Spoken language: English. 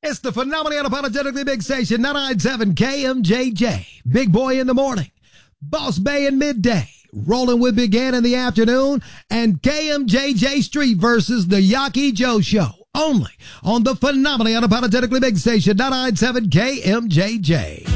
It's the phenomenally unapologetically big station, 997 KMJJ. Big Boy in the morning, Boss Bay in midday, Rolling with Big Ed in the afternoon, and KMJJ Street versus the Yaki Joe Show. Only on the phenomenally unapologetically big station, 997 KMJJ.